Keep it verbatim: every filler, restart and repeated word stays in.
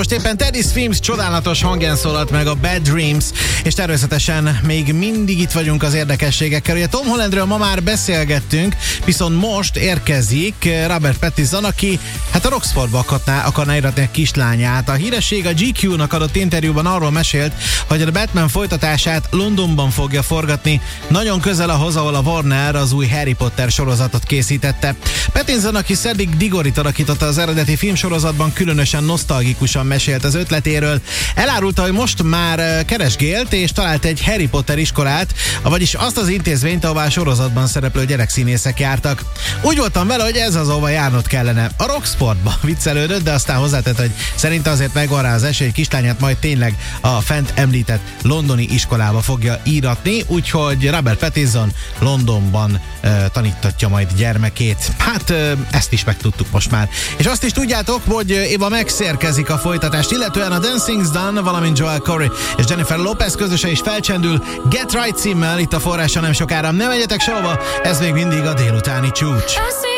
Most éppen Teddy Swims csodálatos hangján szólalt meg a Bad Dreams, és természetesen még mindig itt vagyunk az érdekességekkel. Ugye Tom Hollandről ma már beszélgettünk, viszont most érkezik Robert Pattinson, aki hát a Roxfortba akarná, akarná iratni a kislányát. A híresség a gé kú-nak adott interjúban arról mesélt, hogy a Batman folytatását Londonban fogja forgatni, nagyon közel ahhoz, ahol a Warner az új Harry Potter sorozatot készítette. Pattinson, aki Cedric Diggoryt alakította az eredeti filmsorozatban, különösen nosztalgikusan mesélt az ötletéről. Elárulta, hogy most már keresgélt és talált egy Harry Potter iskolát, vagyis azt az intézményt, ahová a sorozatban szereplő gyerekszínészek jártak. Úgy voltam vele, hogy ez az, ahova járnod kellene. A Roxfortba viccelődött, de aztán hozzátett, hogy szerinte azért megvan rá az esély, hogy kislányát majd tényleg a fent említett londoni iskolába fogja íratni, úgyhogy Robert Pattinson Londonban uh, tanítatja majd gyermekét. Hát uh, ezt is megtudtuk most már. És azt is tudjátok, hogy Eva Max érkezik a folytatást, illetően a Dancing's Done, valamint Joel Corey és Jennifer Lopez közöse is felcsendül Get Right címmel itt a Forrása nem sokára. Ne menjetek sehova, ez még mindig a délutáni csúcs.